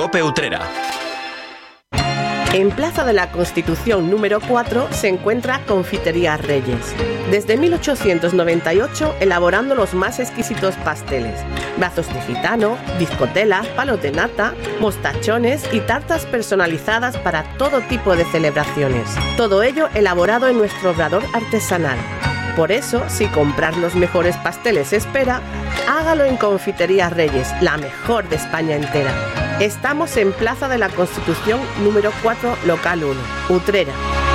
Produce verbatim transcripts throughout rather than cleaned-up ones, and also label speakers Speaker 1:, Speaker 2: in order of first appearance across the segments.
Speaker 1: COPE Utrera.
Speaker 2: En Plaza de la Constitución número cuatro se encuentra Confitería Reyes. Desde mil ochocientos noventa y ocho elaborando los más exquisitos pasteles, brazos de gitano, bizcotelas, palos de nata, mostachones y tartas personalizadas para todo tipo de celebraciones. Todo ello elaborado en nuestro obrador artesanal. Por eso, si comprar los mejores pasteles espera, hágalo en Confitería Reyes, la mejor de España entera. Estamos en Plaza de la Constitución número cuatro, local uno, Utrera.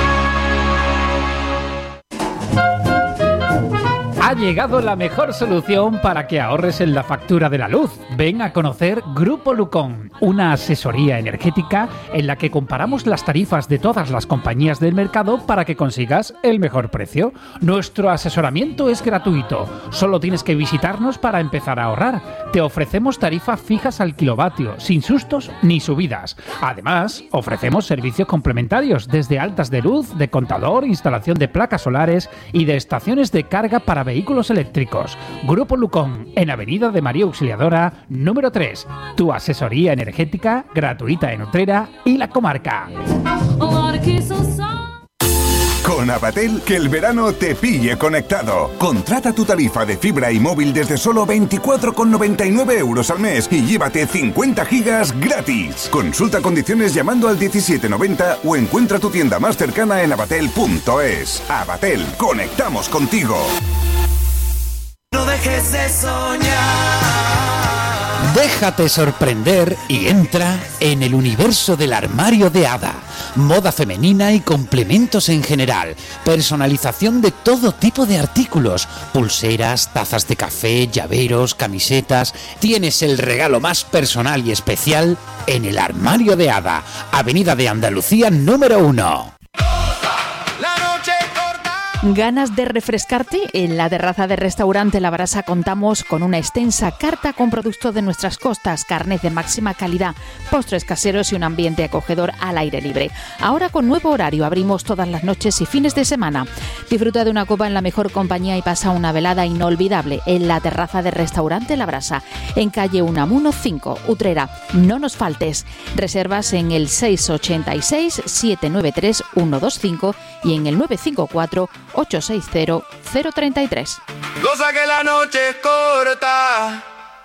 Speaker 3: Ha llegado la mejor solución para que ahorres en la factura de la luz. Ven a conocer Grupo Lucón, una asesoría energética en la que comparamos las tarifas de todas las compañías del mercado para que consigas el mejor precio. Nuestro asesoramiento es gratuito. Solo tienes que visitarnos para empezar a ahorrar. Te ofrecemos tarifas fijas al kilovatio, sin sustos ni subidas. Además, ofrecemos servicios complementarios desde altas de luz, de contador, instalación de placas solares y de estaciones de carga para vehículos Vehículos eléctricos. Grupo Lucón, en Avenida de María Auxiliadora, número tres. Tu asesoría energética gratuita en Utrera y la comarca.
Speaker 4: Con Avatel, que el verano te pille conectado. Contrata tu tarifa de fibra y móvil desde solo veinticuatro con noventa y nueve euros al mes y llévate cincuenta gigas gratis. Consulta condiciones llamando al diecisiete noventa o encuentra tu tienda más cercana en avatel punto es. Avatel, conectamos contigo.
Speaker 5: No dejes de soñar.
Speaker 6: Déjate sorprender y entra en el universo del armario de Ada. Moda femenina y complementos en general. Personalización de todo tipo de artículos. Pulseras, tazas de café, llaveros, camisetas. Tienes el regalo más personal y especial en el armario de Ada. Avenida de Andalucía número uno.
Speaker 7: ¿Ganas de refrescarte? En la terraza del restaurante La Brasa contamos con una extensa carta con productos de nuestras costas, carnes de máxima calidad, postres caseros y un ambiente acogedor al aire libre. Ahora con nuevo horario, abrimos todas las noches y fines de semana. Disfruta de una copa en la mejor compañía y pasa una velada inolvidable en la terraza del restaurante La Brasa, en calle Unamuno cinco, Utrera. No nos faltes. Reservas en el seis ocho seis, siete nueve tres, uno dos cinco y en el nueve cinco cuatro, ocho seis cero, cero tres tres.
Speaker 5: Goza que la noche es corta.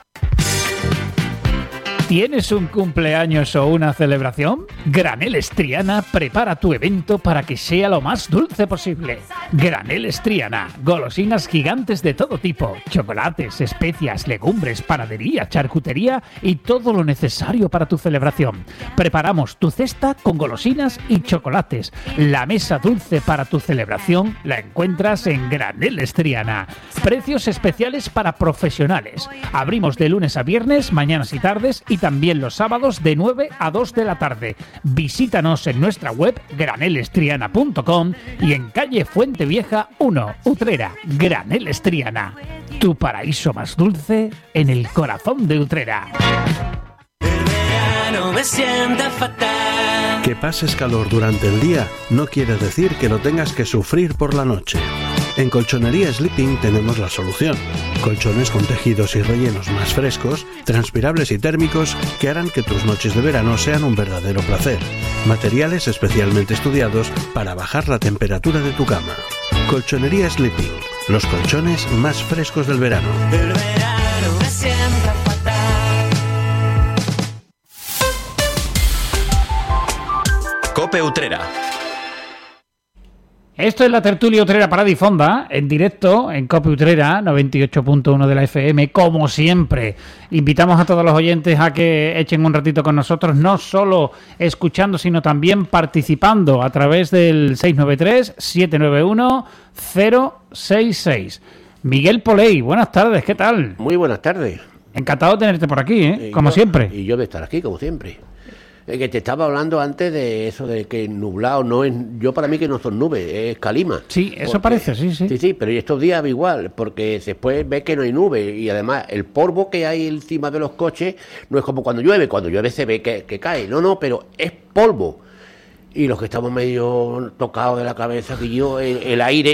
Speaker 3: ¿Tienes un cumpleaños o una celebración? Graneles Triana prepara tu evento para que sea lo más dulce posible. Graneles Triana, golosinas gigantes de todo tipo, chocolates, especias, legumbres, panadería, charcutería y todo lo necesario para tu celebración. Preparamos tu cesta con golosinas y chocolates. La mesa dulce para tu celebración la encuentras en Graneles Triana. Precios especiales para profesionales. Abrimos de lunes a viernes, mañanas y tardes y también los sábados de nueve a dos de la tarde. Visítanos en nuestra web graneles triana punto com y en calle Fuente Vieja uno, Utrera. Graneles Triana, tu paraíso más dulce en el corazón de Utrera.
Speaker 5: El verano me sienta fatal.
Speaker 8: Que pases calor durante el día no quiere decir que lo tengas que sufrir por la noche. En Colchonería Sleeping tenemos la solución. Colchones con tejidos y rellenos más frescos, transpirables y térmicos que harán que tus noches de verano sean un verdadero placer. Materiales especialmente estudiados para bajar la temperatura de tu cama. Colchonería Sleeping, los colchones más frescos del verano.
Speaker 5: El verano me sienta fatal.
Speaker 1: COPE Utrera.
Speaker 3: Esto es la tertulia Utrera Parada y Fonda, en directo en COPE Utrera, noventa y ocho punto uno de la F M, como siempre. Invitamos a todos los oyentes a que echen un ratito con nosotros, no solo escuchando, sino también participando a través del seis nueve tres, siete nueve uno, cero seis seis. Miguel Poley, buenas tardes, ¿qué tal?
Speaker 9: Muy buenas tardes.
Speaker 3: Encantado de tenerte por aquí, ¿eh?
Speaker 9: Y
Speaker 3: Como
Speaker 9: yo,
Speaker 3: siempre.
Speaker 9: Y yo de estar aquí, como siempre. Eh, que te estaba hablando antes de eso de que nublado no es... Yo para mí que no son nubes, es calima.
Speaker 3: Sí, eso
Speaker 9: porque,
Speaker 3: parece, sí, sí.
Speaker 9: Sí, sí, pero estos días igual, porque después ves que no hay nubes y además el polvo que hay encima de los coches no es como cuando llueve. Cuando llueve se ve que, que cae. No, no, pero es polvo. Y los que estamos medio tocados de la cabeza, que yo, el, el aire...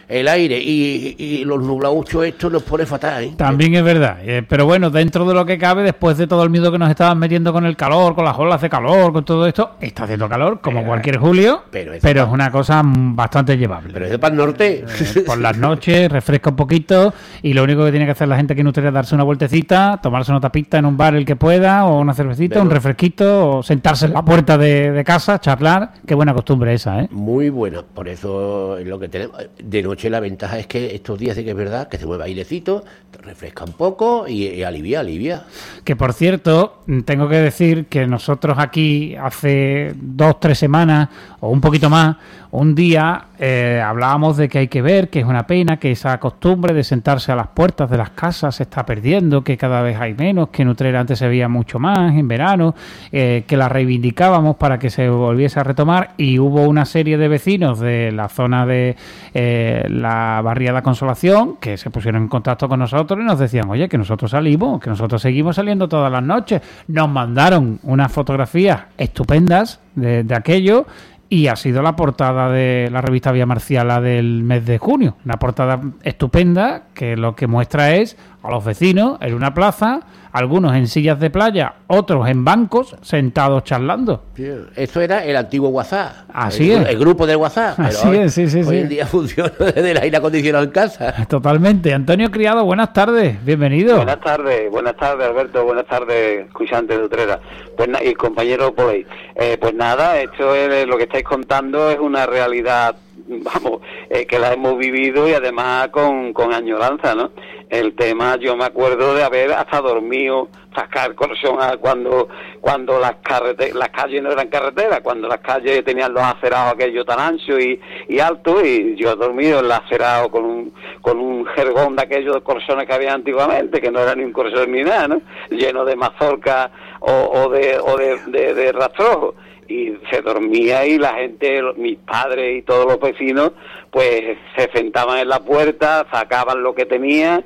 Speaker 9: el aire y, y los nublauchos, esto nos pone fatal, ¿eh?
Speaker 3: También es verdad, eh, pero bueno, dentro de lo que cabe, después de todo el miedo que nos estaban metiendo con el calor, con las olas de calor, con todo esto, está haciendo calor, como
Speaker 9: pero,
Speaker 3: cualquier julio,
Speaker 9: pero,
Speaker 3: pero es una cosa bastante llevable.
Speaker 9: Pero es de para el norte.
Speaker 3: Eh, por las noches, refresca un poquito, y lo único que tiene que hacer la gente aquí en Utrera es darse una vueltecita, tomarse una tapita en un bar el que pueda, o una cervecita, pero, un refresquito, o sentarse en la puerta de, de casa, charlar. Qué buena costumbre esa, ¿eh?
Speaker 9: Muy buena, por eso es lo que tenemos. De noche la ventaja es que estos días sí que es verdad que se mueve airecito, refresca un poco y, y alivia, alivia.
Speaker 3: Que por cierto, tengo que decir que nosotros aquí hace dos, tres semanas o un poquito más, un día eh, hablábamos de que hay que ver, que es una pena, que esa costumbre de sentarse a las puertas de las casas se está perdiendo, que cada vez hay menos, que en Utrera antes se veía mucho más en verano, eh, que la reivindicábamos para que se volviese a retomar, y hubo una serie de vecinos de la zona de eh, la barriada Consolación que se pusieron en contacto con nosotros y nos decían, oye, que nosotros salimos, que nosotros seguimos saliendo todas las noches. Nos mandaron unas fotografías estupendas de, de aquello, y ha sido la portada de la revista Vía Marciala del mes de junio. Una portada estupenda que lo que muestra es a los vecinos en una plaza, algunos en sillas de playa, otros en bancos, sentados charlando.
Speaker 9: Eso era el antiguo WhatsApp.
Speaker 3: Así
Speaker 9: el,
Speaker 3: es.
Speaker 9: El grupo del WhatsApp. Pero
Speaker 3: Así
Speaker 9: hoy,
Speaker 3: es, sí, sí,
Speaker 9: hoy
Speaker 3: sí.
Speaker 9: en día funciona desde el aire acondicionado en casa.
Speaker 3: Totalmente. Antonio Criado, buenas tardes, bienvenido.
Speaker 1: Buenas tardes, buenas tardes Alberto, buenas tardes escuchantes de Utrera, pues y compañero Poley. Eh, pues nada, esto es lo que estáis contando, es una realidad, vamos, eh, que la hemos vivido y además con, con añoranza, ¿no? El tema, yo me acuerdo de haber hasta dormido, sacar colchón cuando cuando las carrete- las calles no eran carreteras, cuando las calles tenían los acerados aquellos tan anchos y, y altos, y yo he dormido en el acerado con un con un jergón de aquellos colchones que había antiguamente, que no era ni un colchón ni nada, ¿no? Lleno de mazorca o, o de o de, de, de rastrojo. Y se dormía y la gente, mis padres y todos los vecinos, pues se sentaban en la puerta, sacaban lo que tenían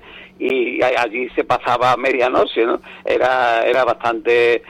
Speaker 1: y allí se pasaba medianoche, ¿no? Era era bastante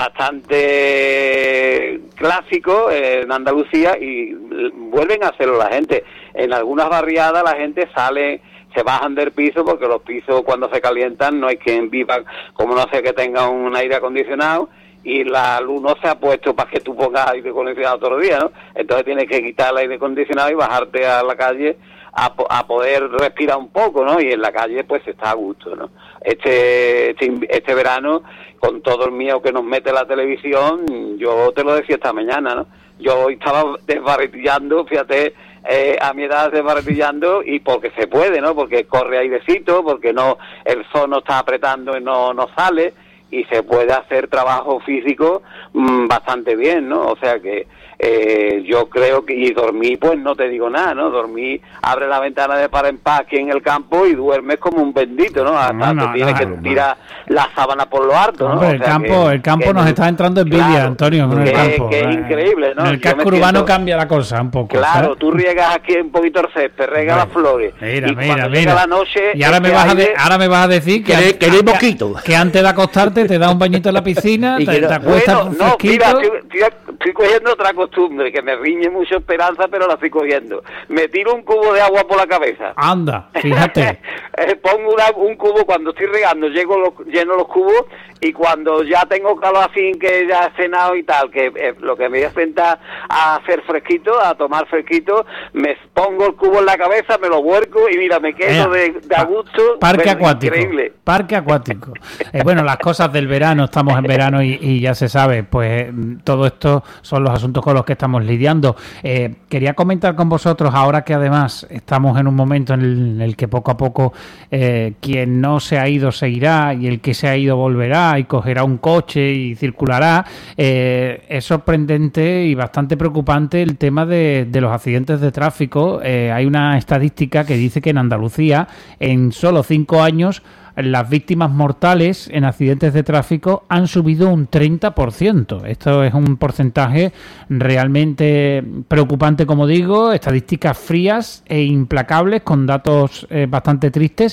Speaker 1: bastante clásico en Andalucía, y vuelven a hacerlo la gente. En algunas barriadas la gente sale, se bajan del piso, porque los pisos cuando se calientan no hay quien viva, como no sé, que tenga un aire acondicionado, y la luz no se ha puesto para que tú pongas aire acondicionado todos los días, ¿no? Entonces tienes que quitar el aire acondicionado y bajarte a la calle a, a poder respirar un poco, ¿no? Y en la calle pues está a gusto, ¿no? Este, este, este verano, con todo el miedo que nos mete la televisión, yo te lo decía esta mañana, ¿no? Yo hoy estaba desbarretillando, fíjate, eh, a mi edad desbarretillando, y porque se puede, ¿no? Porque corre airecito, porque no, el sol no está apretando y no, no sale, y se puede hacer trabajo físico mmm, bastante bien, ¿no? O sea que eh, yo creo que, y dormí, pues no te digo nada, ¿no? Dormí, abre la ventana de par en par aquí en el campo y duermes como un bendito, ¿no? Hasta
Speaker 3: no, no,
Speaker 1: te tienes
Speaker 3: no,
Speaker 1: que
Speaker 3: no,
Speaker 1: tirar no. la sábana por lo alto, ¿no?
Speaker 3: Hombre,
Speaker 1: o
Speaker 3: el
Speaker 1: sea
Speaker 3: campo,
Speaker 1: que,
Speaker 3: el campo
Speaker 1: que,
Speaker 3: nos está entrando envidia,
Speaker 1: claro,
Speaker 3: Antonio, con
Speaker 1: que,
Speaker 3: el campo.
Speaker 1: Que es
Speaker 3: eh.
Speaker 1: increíble, ¿no?
Speaker 3: En el casco urbano siento... cambia la cosa un poco.
Speaker 1: Claro,
Speaker 3: ¿sabes?
Speaker 1: tú riegas aquí un poquito el césped, riegas las flores.
Speaker 3: Mira,
Speaker 1: y
Speaker 3: mira,
Speaker 1: cuando
Speaker 3: mira.
Speaker 1: llega la noche,
Speaker 3: y ahora me, vas aire... a de, ahora me vas a decir que,
Speaker 9: que, que no hay mosquito.
Speaker 3: Que, que antes de acostarte te da un bañito en la piscina, te,
Speaker 9: no,
Speaker 3: te acuestas
Speaker 1: bueno, no, mira, estoy, estoy, estoy cogiendo otra costumbre que me riñe mucho esperanza, pero la estoy cogiendo. Me tiro un cubo de agua por la cabeza.
Speaker 3: Anda, fíjate.
Speaker 1: Pongo una, un cubo cuando estoy regando, llego los, lleno los cubos, y cuando ya tengo calor así, que ya he cenado y tal, que eh, lo que me voy a sentar a hacer fresquito, a tomar fresquito, me pongo el cubo en la cabeza, me lo vuelco y mira, me quedo eh, de, de a gusto.
Speaker 3: Parque
Speaker 1: bueno,
Speaker 3: acuático.
Speaker 1: Increíble.
Speaker 3: Parque acuático. Eh, bueno, las cosas del verano, estamos en verano y, y ya se sabe, pues todo esto son los asuntos con los que estamos lidiando. Eh, quería comentar con vosotros, ahora que además estamos en un momento en el, en el que poco a poco eh, quien no se ha ido se irá, y el que se ha ido volverá y cogerá un coche y circulará. Eh, es sorprendente y bastante preocupante el tema de, de los accidentes de tráfico. Eh, hay una estadística que dice que en Andalucía, en solo cinco años, las víctimas mortales en accidentes de tráfico han subido un treinta por ciento. Esto es un porcentaje realmente preocupante, como digo, estadísticas frías e implacables, con datos eh, bastante tristes,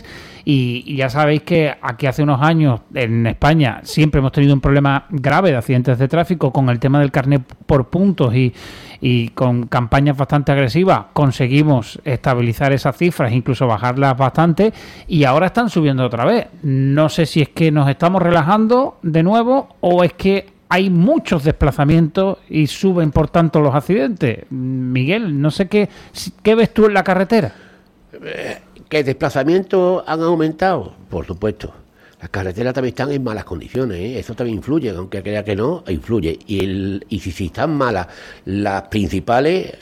Speaker 3: y, y ya sabéis que aquí hace unos años en España siempre hemos tenido un problema grave de accidentes de tráfico con el tema del carnet por puntos y, y con campañas bastante agresivas conseguimos estabilizar esas cifras, incluso bajarlas bastante, y ahora están subiendo otra vez. No sé si es que nos estamos relajando de nuevo o es que hay muchos desplazamientos y suben por tanto los accidentes. Miguel, no sé qué, qué ves tú en la carretera.
Speaker 9: ¿Que desplazamientos han aumentado? Por supuesto. Las carreteras también están en malas condiciones, ¿eh? Eso también influye, aunque crea que no, influye. Y, el, y si, si están malas las principales,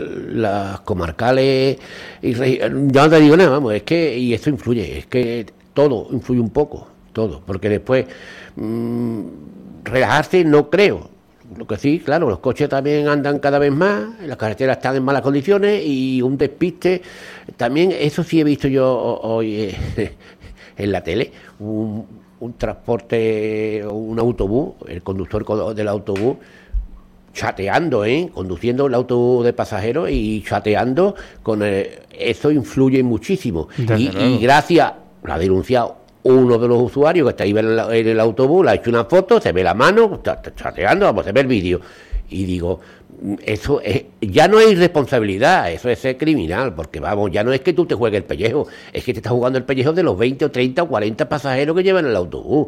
Speaker 9: las comarcales, y ya no te digo nada, vamos, es que, y esto influye, es que todo influye un poco, todo, porque después mmm, relajarse no creo. Lo que sí, claro, los coches también andan cada vez más, las carreteras están en malas condiciones y un despiste, también eso sí he visto yo hoy eh, en la tele, un, un transporte, un autobús, el conductor del autobús chateando, ¿eh? Conduciendo el autobús de pasajeros y chateando, con el, eso influye muchísimo. Y, y gracias, la ha denunciado uno de los usuarios que está ahí en el, en el autobús, le ha hecho una foto, se ve la mano, está, está chateando, vamos a ver el vídeo. Y digo, eso es, ya no es irresponsabilidad, eso es ser criminal, porque vamos, ya no es que tú te juegues el pellejo, es que te estás jugando el pellejo de los veinte o treinta o cuarenta pasajeros que llevan el autobús.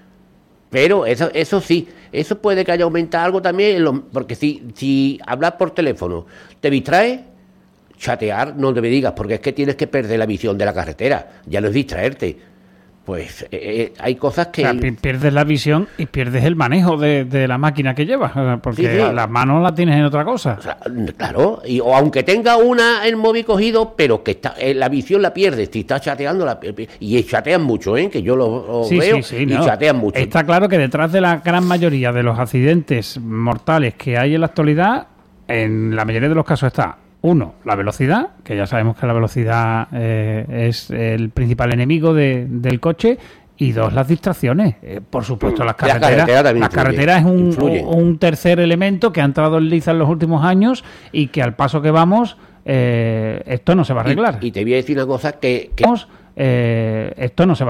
Speaker 9: Pero eso eso sí, eso puede que haya aumentado algo también, en lo, porque si, si hablas por teléfono te distrae, chatear no te me digas, porque es que tienes que perder la visión de la carretera, ya no es distraerte. Pues eh, hay cosas que...
Speaker 3: O sea, pierdes la visión y pierdes el manejo de, de la máquina que llevas, porque sí, sí. Las manos las tienes en otra cosa.
Speaker 9: O sea, claro, y, o aunque tenga una el móvil cogido, pero que está eh, la visión la pierdes, si estás chateando, la, y chatean mucho, ¿eh? Que yo lo, lo
Speaker 3: sí,
Speaker 9: veo
Speaker 3: sí, sí,
Speaker 9: y
Speaker 3: no.
Speaker 9: chatean mucho.
Speaker 3: Está claro que detrás de la gran mayoría de los accidentes mortales que hay en la actualidad, en la mayoría de los casos está... Uno, la velocidad, que ya sabemos que la velocidad eh, es el principal enemigo de, del coche. Y dos, las distracciones. Eh, por supuesto, las carreteras. La carretera las carreteras es un, un tercer elemento que ha entrado en liza en los últimos años y que al paso que vamos, eh, esto no se va a arreglar.
Speaker 9: Y, y te voy a decir una cosa que... que...
Speaker 3: Eh, esto no se va a